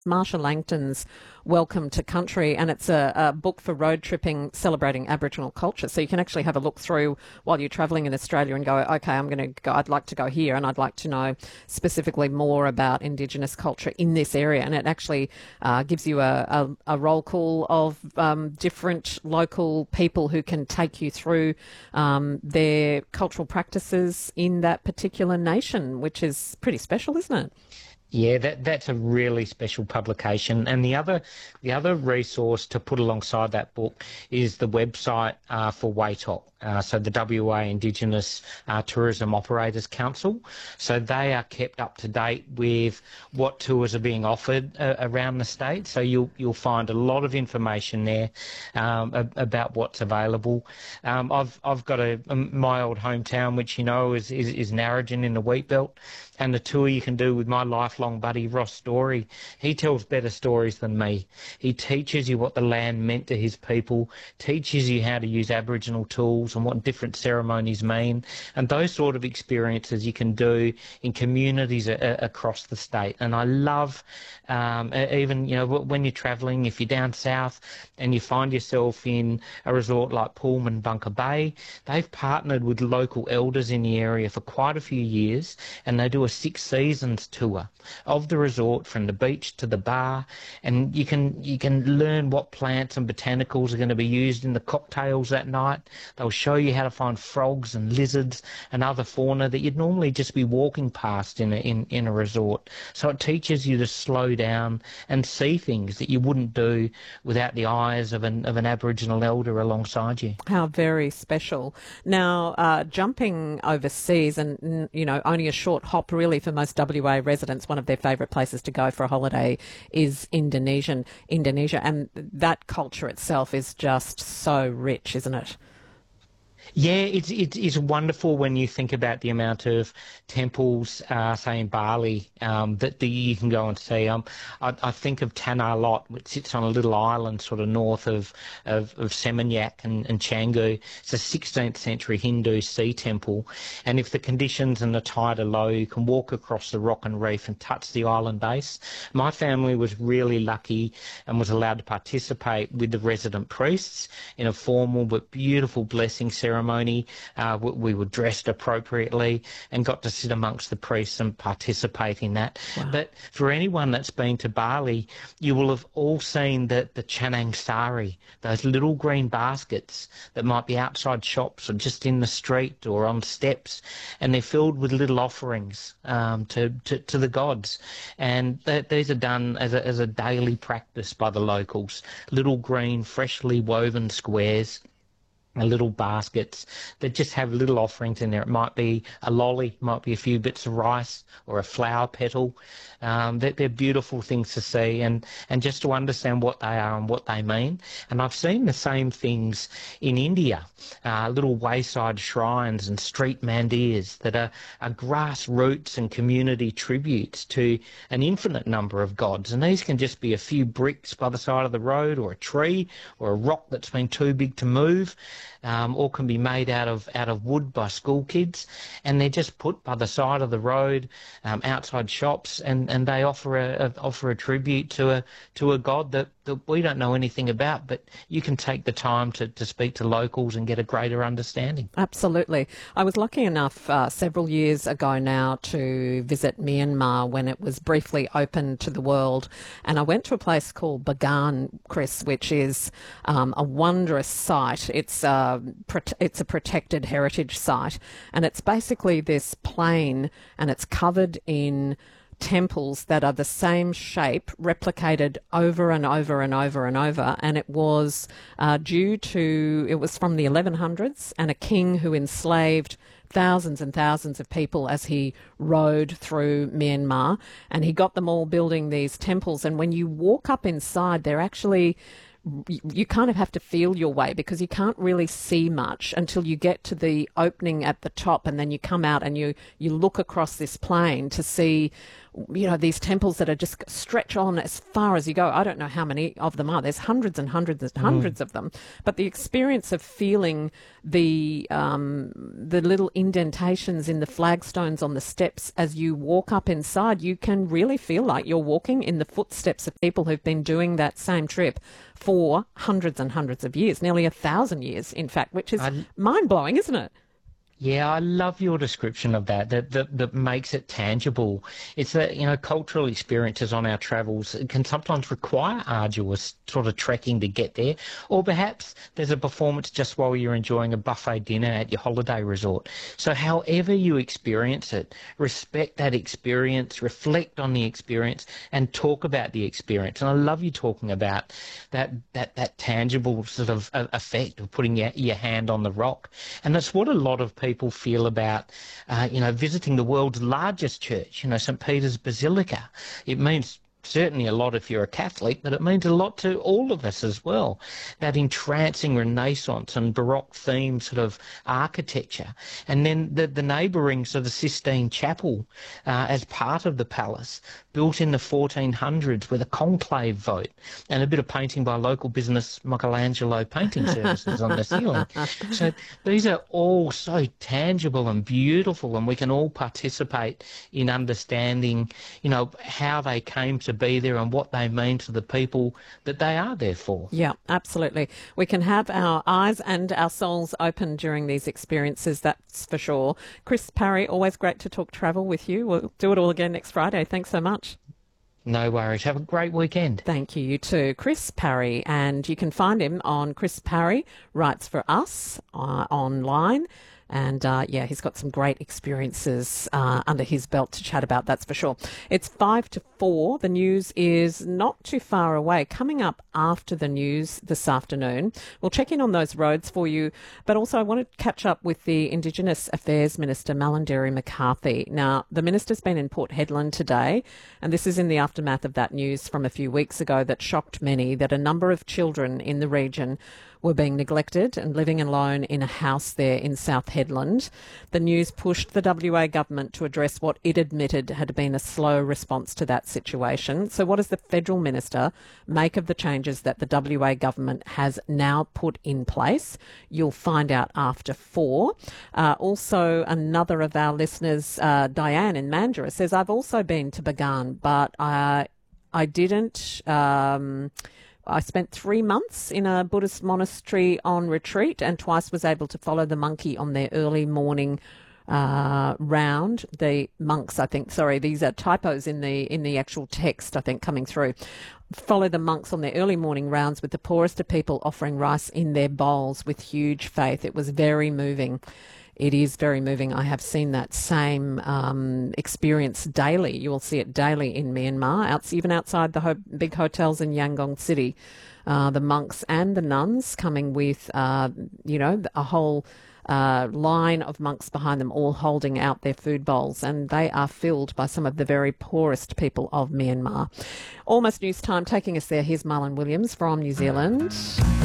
Marsha Langton's Welcome to Country, and it's a book for road tripping celebrating Aboriginal culture. So you can actually have a look through while you're travelling in Australia and go, okay, I'd like to go here and I'd like to know specifically more about Indigenous culture in this area. And it actually gives you a roll call of different local people who can take you through their cultural practices in that particular nation, which is pretty special, isn't it? Yeah, that's a really special publication. And the other resource to put alongside that book is the website for WATOC, so the WA Indigenous Tourism Operators Council. So they are kept up to date with what tours are being offered around the state. So you'll find a lot of information there about what's available. I've got my old hometown, which you know is Narrogin in the Wheatbelt, and the tour you can do with my lifelong buddy Ross Story. He tells better stories than me. He teaches you what the land meant to his people, teaches you how to use Aboriginal tools and what different ceremonies mean, and those sort of experiences you can do in communities across the state. And I love even, when you're travelling, if you're down south and you find yourself in a resort like Pullman Bunker Bay, they've partnered with local elders in the area for quite a few years, and they do a 6 seasons tour of the resort from the beach to the bar, and you can learn what plants and botanicals are going to be used in the cocktails that night. They'll show you how to find frogs and lizards and other fauna that you'd normally just be walking past in a resort. So it teaches you to slow down and see things that you wouldn't do without the eyes of an Aboriginal elder alongside you. How very special. Now, jumping overseas, and only a short hop really for most WA residents, one of their favourite places to go for a holiday is Indonesia, and that culture itself is just so rich, isn't it? Yeah, it's wonderful when you think about the amount of temples, say in Bali, that you can go and see. I think of Tanah Lot, which sits on a little island sort of north of Seminyak and Canggu. It's a 16th century Hindu sea temple, and if the conditions and the tide are low, you can walk across the rock and reef and touch the island base. My family was really lucky and was allowed to participate with the resident priests in a formal but beautiful blessing ceremony. We were dressed appropriately and got to sit amongst the priests and participate in that. Wow. But for anyone that's been to Bali, you will have all seen the Canang Sari, those little green baskets that might be outside shops or just in the street or on steps, and they're filled with little offerings to the gods. And these are done as a daily practice by the locals. Little green, freshly woven squares, little baskets that just have little offerings in there. It might be a lolly, might be a few bits of rice or a flower petal. They're beautiful things to see and just to understand what they are and what they mean. And I've seen the same things in India, little wayside shrines and street mandirs that are grassroots and community tributes to an infinite number of gods. And these can just be a few bricks by the side of the road, or a tree, or a rock that's been too big to move. Or can be made out of wood by school kids, and they're just put by the side of the road, outside shops, and they offer a tribute to a god that we don't know anything about, but you can take the time to speak to locals and get a greater understanding. Absolutely. I was lucky enough several years ago now to visit Myanmar when it was briefly open to the world, and I went to a place called Bagan, Chris, which is a wondrous site. It's a protected heritage site, and it's basically this plain, and it's covered in temples that are the same shape, replicated over and over and over and over. And it was it was from the 1100s, and a king who enslaved thousands and thousands of people as he rode through Myanmar, and he got them all building these temples. And when you walk up inside, they're actually you kind of have to feel your way because you can't really see much until you get to the opening at the top, and then you come out and you look across this plain to see, you know, these temples that are just stretch on as far as you go. I don't know how many of them are. There's hundreds and hundreds and hundreds of them. But the experience of feeling the little indentations in the flagstones on the steps as you walk up inside, you can really feel like you're walking in the footsteps of people who've been doing that same trip for hundreds and hundreds of years, nearly 1,000 years, in fact, which is mind-blowing, isn't it? Yeah, I love your description of that makes it tangible. It's that, you know, cultural experiences on our travels can sometimes require arduous sort of trekking to get there. Or perhaps there's a performance just while you're enjoying a buffet dinner at your holiday resort. So however you experience it, respect that experience, reflect on the experience, and talk about the experience. And I love you talking about that tangible sort of effect of putting your hand on the rock. And that's what a lot of people feel about, visiting the world's largest church, St. Peter's Basilica. It means certainly a lot if you're a Catholic, but it means a lot to all of us as well. That entrancing Renaissance and Baroque theme sort of architecture. And then the neighbouring sort of Sistine Chapel as part of the palace, built in the 1400s with a conclave vote and a bit of painting by local business Michelangelo painting services on the ceiling. So these are all so tangible and beautiful, and we can all participate in understanding, how they came to be there and what they mean to the people that they are there for. Yeah, absolutely. We can have our eyes and our souls open during these experiences, that's for sure. Chris Parry, always great to talk travel with you. We'll do it all again next Friday. Thanks so much. No worries. Have a great weekend. Thank you. You too. Chris Parry, and you can find him on Chris Parry Writes for Us online. And, he's got some great experiences under his belt to chat about, that's for sure. It's 5 to 4. The news is not too far away. Coming up after the news this afternoon, we'll check in on those roads for you. But also I want to catch up with the Indigenous Affairs Minister, Malarndirri McCarthy. Now, the minister's been in Port Hedland today, and this is in the aftermath of that news from a few weeks ago that shocked many, that a number of children in the region were being neglected and living alone in a house there in South Hedland. The news pushed the WA government to address what it admitted had been a slow response to that situation. So what does the federal minister make of the changes that the WA government has now put in place? You'll find out after 4. Also, another of our listeners, Diane in Mandurah, says, I've also been to Bagan, but I didn't... I spent 3 months in a Buddhist monastery on retreat and twice was able to follow the monkey on their early morning round. The monks, these are typos in the actual text, I think, coming through. Follow the monks on their early morning rounds with the poorest of people offering rice in their bowls with huge faith. It was very moving. It is very moving. I have seen that same experience daily. You will see it daily in Myanmar, even outside the big hotels in Yangon City. The monks and the nuns coming with, a whole line of monks behind them, all holding out their food bowls, and they are filled by some of the very poorest people of Myanmar. Almost news time. Taking us there, here's Marlon Williams from New Zealand.